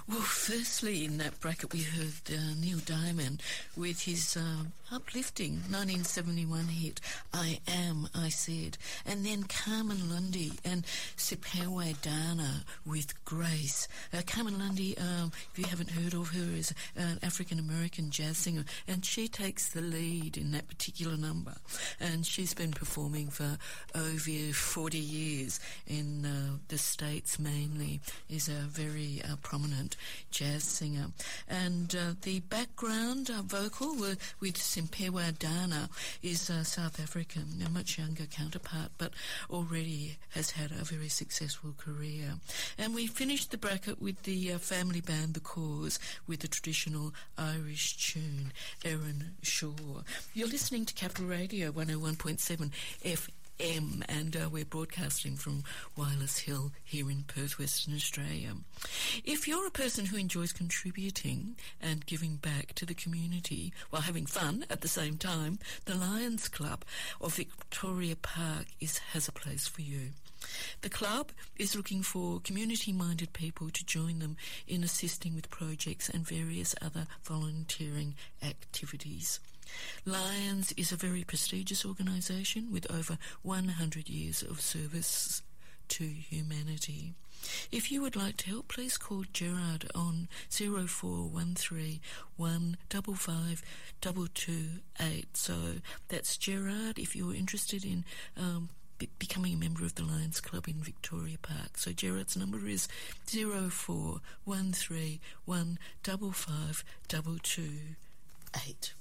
Well, firstly, in that bracket we heard Neil Diamond with his uplifting 1971 hit, I Am, I Said. And then Carmen Lundy and Sipewe Dana with Grace. Carmen Lundy, if you haven't heard of her, is an African-American jazz singer, and she takes the lead in that particular number. And she's been performing for over 40 years in the States mainly, is a very prominent jazz singer. And the background vocal with Simpewa Dana is South African, a much younger counterpart, but already has had a very successful career. And we finished the bracket with the family band The Cause with the traditional Irish tune, Erin Shaw. You're listening to Capital Radio 101.7 FM. And we're broadcasting from Wireless Hill here in Perth, Western Australia. If you're a person who enjoys contributing and giving back to the community while having fun at the same time, the Lions Club of Victoria Park has a place for you. The club is looking for community-minded people to join them in assisting with projects and various other volunteering activities. Lions is a very prestigious organisation with over 100 years of service to humanity. If you would like to help, please call Gerard on 0413 155 228. So that's Gerard if you're interested in becoming a member of the Lions Club in Victoria Park. So Gerard's number is 0413 155 228.